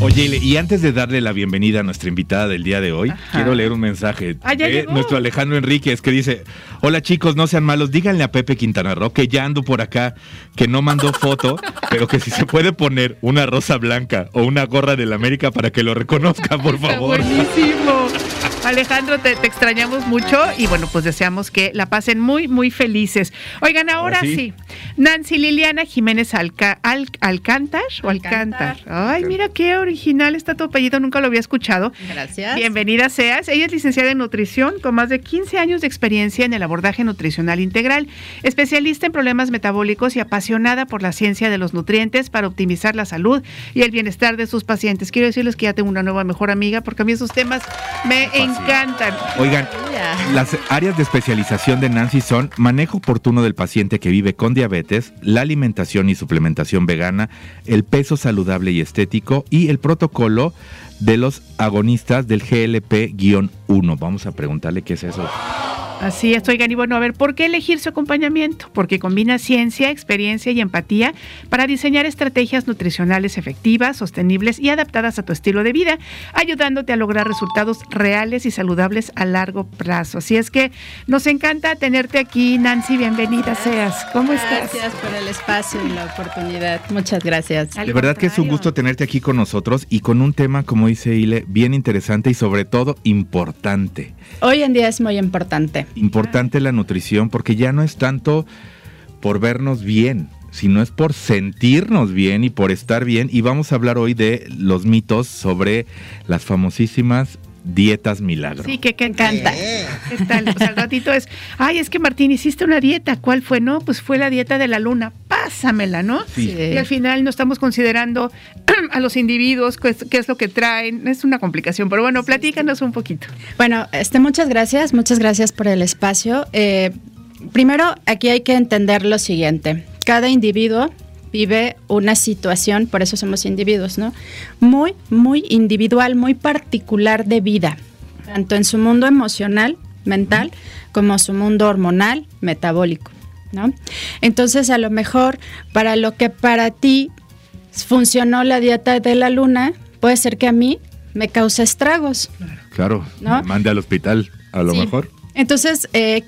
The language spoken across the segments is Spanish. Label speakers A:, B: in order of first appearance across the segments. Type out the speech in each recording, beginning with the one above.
A: Oye, y antes de darle la bienvenida a nuestra invitada del día de hoy, quiero leer un mensaje de nuestro Alejandro Enríquez que dice: hola chicos, no sean malos, díganle a Pepe Quintana Roo que ya ando por acá, que no mandó foto, pero que si se puede poner una rosa blanca o una gorra del América para que lo reconozca, por favor.
B: Está buenísimo. Alejandro, te extrañamos mucho y bueno, pues deseamos que la pasen muy, muy felices. Oigan, ahora sí. Nancy Liliana Jiménez Alcántar. Ay, mira qué original está tu apellido, nunca lo había escuchado.
C: Gracias.
B: Bienvenida seas. Ella es licenciada en nutrición con más de 15 años de experiencia en el abordaje nutricional integral, especialista en problemas metabólicos y apasionada por la ciencia de los nutrientes para optimizar la salud y el bienestar de sus pacientes. Quiero decirles que ya tengo una nueva mejor amiga porque a mí esos temas me encantan.
A: Oigan, las áreas de especialización de Nancy son manejo oportuno del paciente que vive con diabetes, la alimentación y suplementación vegana, el peso saludable y estético y el protocolo de los agonistas del GLP-1. Vamos a preguntarle qué es eso.
B: Así es, oigan, y bueno, a ver, ¿por qué elegir su acompañamiento? Porque combina ciencia, experiencia y empatía para diseñar estrategias nutricionales efectivas, sostenibles y adaptadas a tu estilo de vida, ayudándote a lograr resultados reales y saludables a largo plazo. Así es que nos encanta tenerte aquí, Nancy, bienvenida seas. ¿Cómo estás?
C: Gracias por el espacio y la oportunidad. Muchas gracias.
A: De verdad que es un gusto tenerte aquí con nosotros y con un tema, como dice Ile, bien interesante y sobre todo importante.
C: Hoy en día es muy importante.
A: Importante la nutrición porque ya no es tanto por vernos bien, sino es por sentirnos bien y por estar bien. Y vamos a hablar hoy de los mitos sobre las famosísimas dietas milagro.
B: Sí, que encanta. ¿Qué tal? O sea, al ratito es, es que Martín, hiciste una dieta. ¿Cuál fue? No, pues fue la dieta de la luna. Pásamela, ¿no?
A: Sí.
B: Y al final no estamos considerando a los individuos, qué es lo que traen. Es una complicación, pero bueno, platícanos un poquito.
C: Bueno, muchas gracias por el espacio. Primero, aquí hay que entender lo siguiente. Cada individuo vive una situación, por eso somos individuos, ¿no? Muy, muy individual, muy particular de vida, tanto en su mundo emocional, mental, como su mundo hormonal, metabólico, ¿no? Entonces, a lo mejor, para lo que para ti funcionó la dieta de la luna, puede ser que a mí me cause estragos.
A: Claro, ¿no? Me mande al hospital, a lo mejor.
C: Entonces,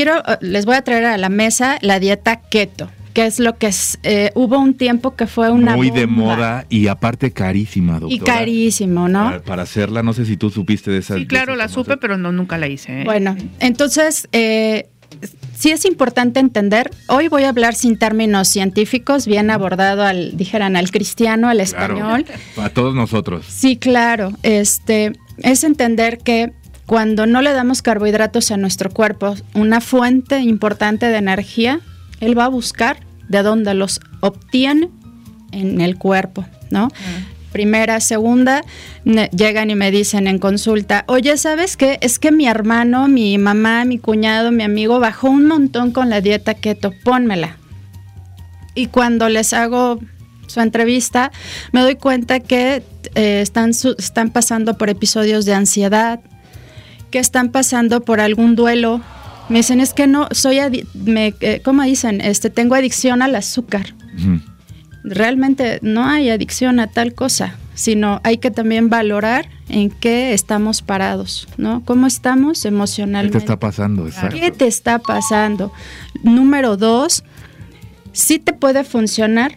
C: les voy a traer a la mesa la dieta keto, que es lo que hubo un tiempo que fue una
A: muy
C: bomba.
A: De moda y aparte carísima, doctora.
C: Y carísimo, ¿no?
A: Para hacerla, no sé si tú supiste de esa.
B: Sí, claro, la supe, pero nunca la hice.
C: Bueno, entonces, sí es importante entender, hoy voy a hablar sin términos científicos, bien abordado al cristiano, al español.
A: Claro, a todos nosotros.
C: Sí, claro, es entender que cuando no le damos carbohidratos a nuestro cuerpo, una fuente importante de energía, él va a buscar de dónde los obtiene en el cuerpo, ¿no? Primera, segunda, llegan y me dicen en consulta, oye, ¿sabes qué? Es que mi hermano, mi mamá, mi cuñado, mi amigo bajó un montón con la dieta keto, pónmela. Y cuando les hago su entrevista, me doy cuenta que están pasando por episodios de ansiedad, que están pasando por algún duelo. Me dicen, es que no, ¿cómo dicen? Tengo adicción al azúcar. Uh-huh. Realmente no hay adicción a tal cosa, sino hay que también valorar en qué estamos parados, ¿no? ¿Cómo estamos emocionalmente?
A: ¿Qué te está pasando? Exacto.
C: ¿Qué te está pasando? Número 2, sí te puede funcionar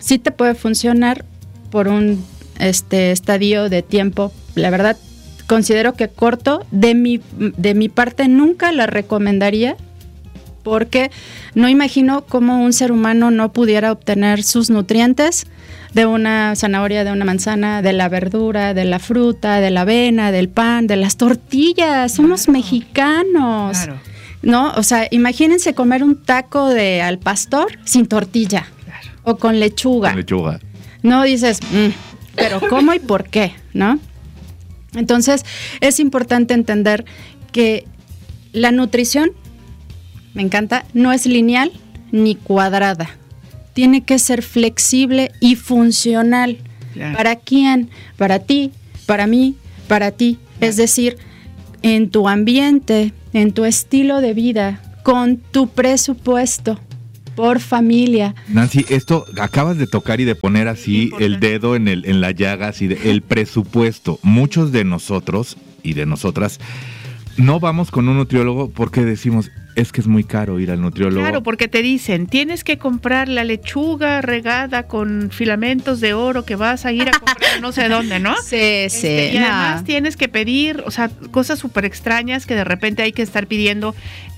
C: por un estadio de tiempo, la verdad, considero que corto, de mi parte nunca la recomendaría porque no imagino cómo un ser humano no pudiera obtener sus nutrientes de una zanahoria, de una manzana, de la verdura, de la fruta, de la avena, del pan, de las tortillas. Somos mexicanos, ¿no? O sea, imagínense comer un taco al pastor sin tortilla o con lechuga. No dices, pero ¿cómo y por qué? ¿No? Entonces, es importante entender que la nutrición, me encanta, no es lineal ni cuadrada. Tiene que ser flexible y funcional. Claro. ¿Para quién? Para ti, para mí, para ti. Claro. Es decir, en tu ambiente, en tu estilo de vida, con tu presupuesto. por familia.
A: Nancy, esto acabas de tocar y de poner así el dedo en la llaga, así el presupuesto. Muchos de nosotros y de nosotras no vamos con un nutriólogo porque decimos, es que es muy caro ir al nutriólogo.
B: Claro, porque te dicen, tienes que comprar la lechuga regada con filamentos de oro que vas a ir a comprar no sé dónde, ¿no?
C: Sí.
B: Y además tienes que pedir, o sea, cosas súper extrañas que de repente hay que estar pidiendo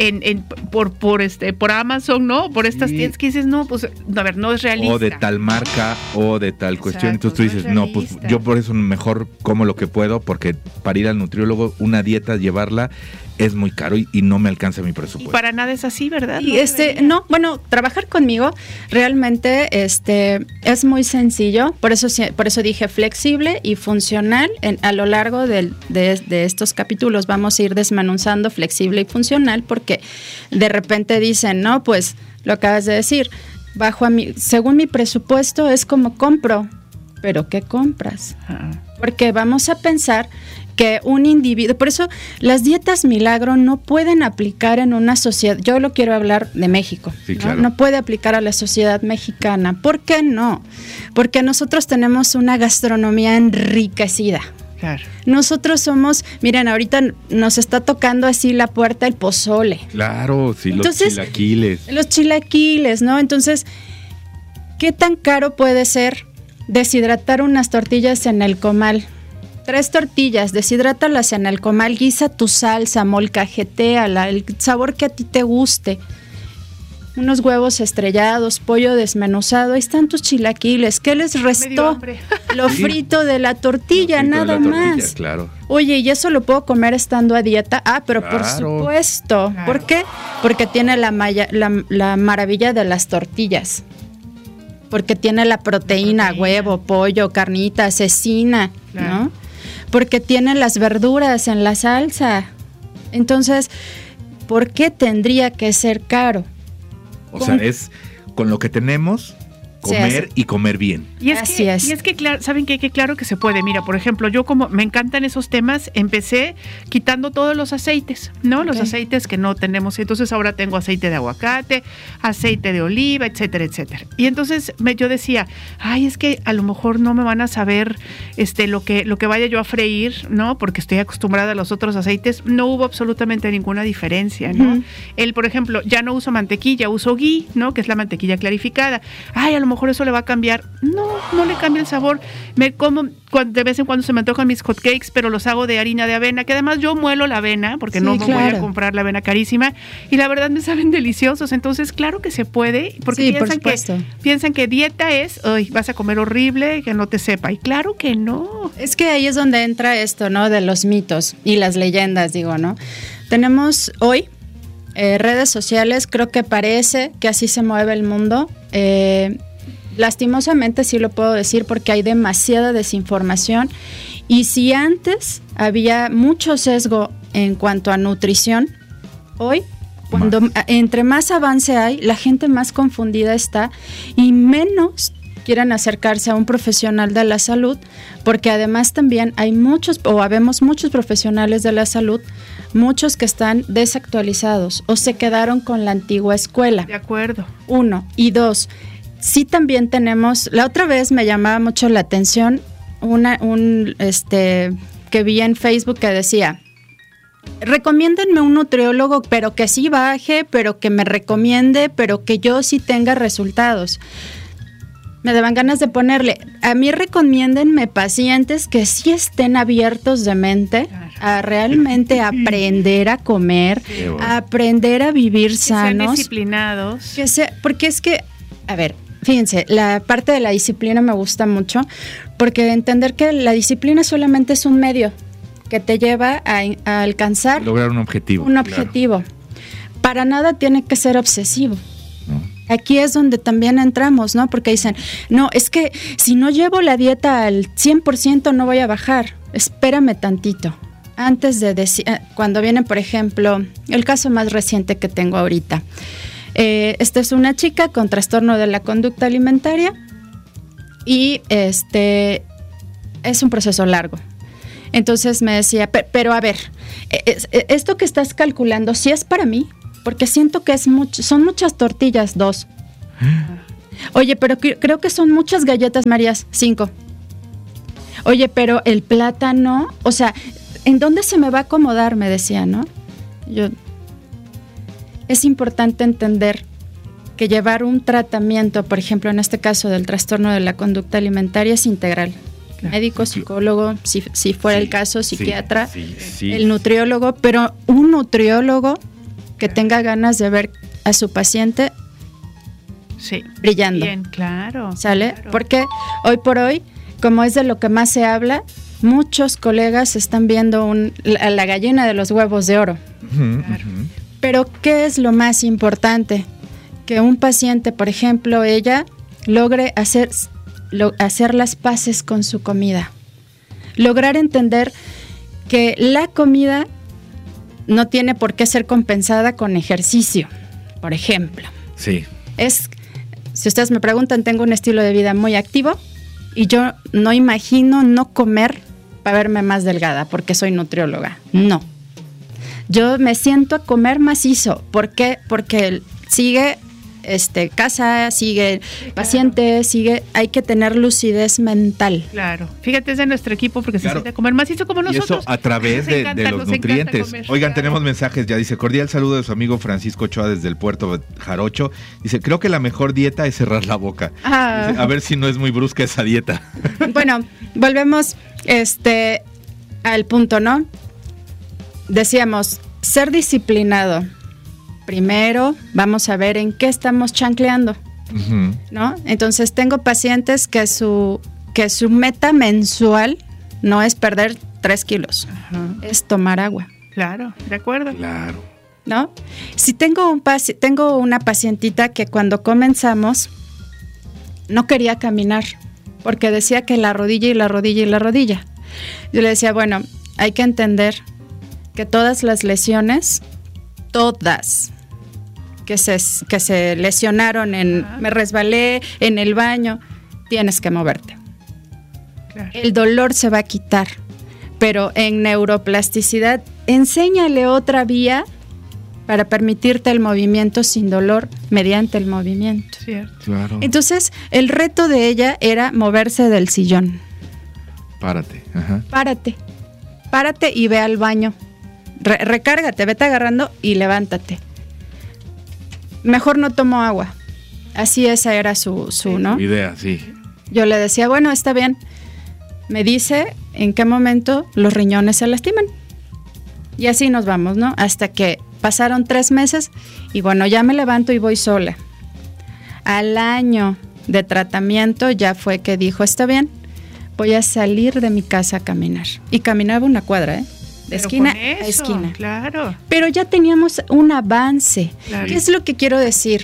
B: por Amazon, ¿no? Por estas tiendas que dices, no, pues, a ver, no es realista.
A: O de tal marca, o de tal cuestión. Entonces tú dices, no, pues yo por eso mejor como lo que puedo, porque para ir al nutriólogo, una dieta, llevarla, es muy caro y no me alcanza mi presupuesto.
B: Y para nada es así, ¿verdad?
C: Y trabajar conmigo realmente es muy sencillo, por eso dije flexible y funcional. A lo largo de estos capítulos vamos a ir desmenuzando flexible y funcional, porque de repente dicen, no, pues lo acabas de decir, según mi presupuesto es como compro, pero ¿qué compras? Porque vamos a pensar que un individuo, por eso las dietas milagro no pueden aplicar en una sociedad, yo lo quiero hablar de México,
A: sí,
C: ¿no?
A: Claro.
C: No puede aplicar a la sociedad mexicana. ¿Por qué no? Porque nosotros tenemos una gastronomía enriquecida.
B: Claro.
C: Nosotros somos, miren, ahorita nos está tocando así la puerta el pozole.
A: Claro, sí,
C: Entonces,
A: los
C: chilaquiles, ¿no? Entonces, ¿qué tan caro puede ser deshidratar unas tortillas en el comal? 3 tortillas, deshidrátalas en el comal, guisa tu salsa, molcajetéala, el sabor que a ti te guste. Unos huevos estrellados, pollo desmenuzado, ahí están tus chilaquiles. ¿Qué les restó? Lo frito de la tortilla, nada más.
A: Claro.
C: Oye, ¿y eso lo puedo comer estando a dieta? Pero claro, por supuesto. Claro. ¿Por qué? Porque tiene la maravilla de las tortillas. Porque tiene la proteína, huevo, pollo, carnita, cecina, claro, ¿no? Porque tiene las verduras en la salsa. Entonces, ¿por qué tendría que ser caro?
A: O sea, es con lo que tenemos, comer y comer bien.
B: Y es que claro, ¿saben qué? Que claro que se puede. Mira, por ejemplo, yo como me encantan esos temas, empecé quitando todos los aceites, ¿no? Okay. Los aceites que no tenemos. Entonces ahora tengo aceite de aguacate, aceite de oliva, etcétera, etcétera. Y entonces yo decía, ay, es que a lo mejor no me van a saber lo que vaya yo a freír, ¿no? Porque estoy acostumbrada a los otros aceites. No hubo absolutamente ninguna diferencia, ¿no? Por ejemplo, ya no uso mantequilla, uso ghee, ¿no? Que es la mantequilla clarificada. Ay, a lo mejor eso le va a cambiar. No le cambia el sabor. Me como de vez en cuando se me antojan mis hotcakes, pero los hago de harina de avena, que además yo muelo la avena, porque no me voy a comprar la avena carísima, y la verdad me saben deliciosos. Entonces, claro que se puede, porque piensan que dieta es, ay, vas a comer horrible, que no te sepa, y claro que no.
C: Es que ahí es donde entra esto, ¿no? De los mitos y las leyendas, digo, ¿no? Tenemos hoy redes sociales, creo que parece que así se mueve el mundo. Lastimosamente sí lo puedo decir, porque hay demasiada desinformación, y si antes había mucho sesgo en cuanto a nutrición, hoy entre más avance hay, la gente más confundida está y menos quieren acercarse a un profesional de la salud, porque además también habemos muchos profesionales de la salud, muchos que están desactualizados o se quedaron con la antigua escuela.
B: De acuerdo.
C: 1 y 2. Sí, también tenemos, la otra vez me llamaba mucho la atención que vi en Facebook que decía, recomiéndenme un nutriólogo, pero que sí baje, pero que me recomiende, pero que yo sí tenga resultados. Me daban ganas de ponerle, a mí recomiéndenme pacientes que sí estén abiertos de mente a realmente aprender a comer, a aprender a vivir sanos.
B: Que sean disciplinados.
C: Porque es que, a ver, fíjense, la parte de la disciplina me gusta mucho, porque entender que la disciplina solamente es un medio que te lleva a alcanzar...
A: Lograr un objetivo.
C: Un objetivo. Claro. Para nada tiene que ser obsesivo. No. Aquí es donde también entramos, ¿no? Porque dicen, no, es que si no llevo la dieta al 100% no voy a bajar. Espérame tantito. Antes de decir, cuando viene, por ejemplo, el caso más reciente que tengo ahorita. Esta es una chica con trastorno de la conducta alimentaria y es un proceso largo. Entonces me decía, pero a ver, esto que estás calculando, ¿sí es para mí? Porque siento que son muchas tortillas, 2. Oye, pero creo que son muchas galletas Marías, 5. Oye, pero el plátano, o sea, ¿en dónde se me va a acomodar? Me decía, ¿no? Es importante entender que llevar un tratamiento, por ejemplo, en este caso del trastorno de la conducta alimentaria, es integral. Claro. Médico, psicólogo, si fuera el caso, psiquiatra, el nutriólogo, pero un nutriólogo que tenga ganas de ver a su paciente brillando.
B: Bien, claro.
C: ¿Sale?
B: Claro.
C: Porque hoy por hoy, como es de lo que más se habla, muchos colegas están viendo la gallina de los huevos de oro.
B: Claro.
C: Pero ¿qué es lo más importante? Que un paciente, por ejemplo, ella logre hacer las paces con su comida. Lograr entender que la comida no tiene por qué ser compensada con ejercicio, por ejemplo.
A: Sí.
C: Si ustedes me preguntan, tengo un estilo de vida muy activo y yo no imagino no comer para verme más delgada porque soy nutrióloga. No. Yo me siento a comer macizo. ¿Por qué? Porque sigue casa, sigue paciente, hay que tener lucidez mental.
B: Claro. Fíjate, es de nuestro equipo porque se siente a comer macizo como nosotros.
A: Y eso a través de los nutrientes. Oigan, tenemos mensajes ya. Dice, cordial saludo de su amigo Francisco Ochoa desde el puerto Jarocho. Dice, creo que la mejor dieta es cerrar la boca. Dice, a ver si no es muy brusca esa dieta.
C: Bueno, volvemos al punto, ¿no? Decíamos, ser disciplinado. Primero, vamos a ver en qué estamos chancleando, ¿no? Entonces, tengo pacientes que su meta mensual no es perder 3 kilos, es tomar agua.
B: Claro, de acuerdo.
A: Claro.
C: ¿No? Si tengo una pacientita que cuando comenzamos no quería caminar, porque decía que la rodilla y la rodilla y la rodilla. Yo le decía, bueno, hay que entender que todas las lesiones, todas que se lesionaron me resbalé en el baño, tienes que moverte. Claro. El dolor se va a quitar, pero en neuroplasticidad, enséñale otra vía para permitirte el movimiento sin dolor mediante el movimiento.
B: Cierto.
A: Claro.
C: Entonces, el reto de ella era moverse del sillón.
A: Párate. Ajá.
C: Párate y ve al baño. Recárgate, vete agarrando y levántate. Mejor no tomo agua. Así esa era su ¿no?
A: idea, sí.
C: Yo le decía, bueno, está bien. Me dice en qué momento los riñones se lastiman. Y así nos vamos, ¿no? Hasta que pasaron 3 meses y bueno, ya me levanto y voy sola. Al año de tratamiento ya fue que dijo, está bien, voy a salir de mi casa a caminar. Y caminaba 1 cuadra, de esquina a esquina.
B: Claro.
C: Pero ya teníamos un avance.
B: Claro.
C: ¿Qué es lo que quiero decir?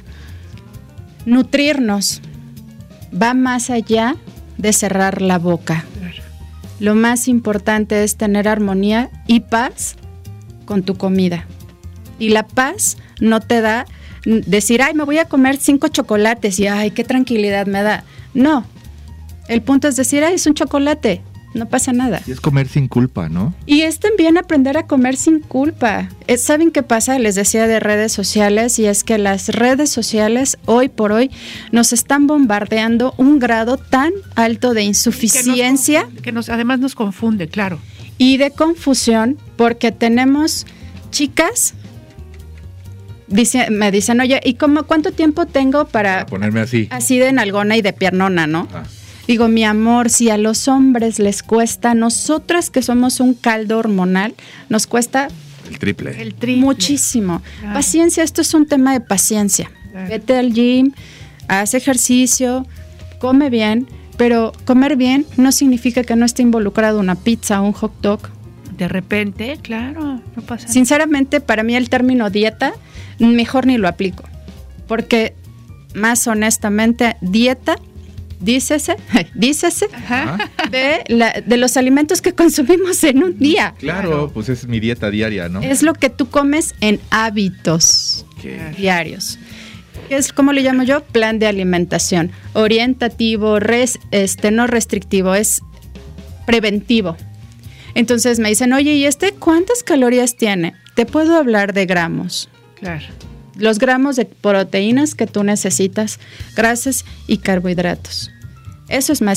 C: Nutrirnos va más allá de cerrar la boca.
B: Claro.
C: Lo más importante es tener armonía y paz con tu comida. Y la paz no te da decir, ay, me voy a comer 5 chocolates y ay, qué tranquilidad me da. No. El punto es decir, ay, es un chocolate. No pasa nada.
A: Y es comer sin culpa, ¿no?
C: Y es también aprender a comer sin culpa. ¿Saben qué pasa? Les decía de redes sociales, y es que las redes sociales hoy por hoy nos están bombardeando un grado tan alto de insuficiencia.
B: Además nos confunde, claro.
C: Y de confusión, porque tenemos chicas, me dicen, oye, ¿y cuánto tiempo tengo para
A: ponerme así?
C: Así de nalgona y de piernona, ¿no? Digo, mi amor, si a los hombres les cuesta, nosotras que somos un caldo hormonal, nos cuesta
A: el triple.
C: Muchísimo.
B: Claro.
C: Paciencia, esto es un tema de paciencia. Claro. Vete al gym, haz ejercicio, come bien, pero comer bien no significa que no esté involucrado una pizza o un hot dog.
B: De repente, claro, no pasa nada.
C: Sinceramente, para mí el término dieta, mejor ni lo aplico. Porque, más honestamente, dieta... Dícese de los alimentos que consumimos en un día.
A: Claro, pues es mi dieta diaria, ¿no?
C: Es lo que tú comes en hábitos diarios. Es como le llamo yo, plan de alimentación. Orientativo, no restrictivo, es preventivo. Entonces me dicen, oye, ¿y cuántas calorías tiene? Te puedo hablar de gramos.
B: Claro.
C: los gramos de proteínas que tú necesitas, grasas y carbohidratos. Eso es más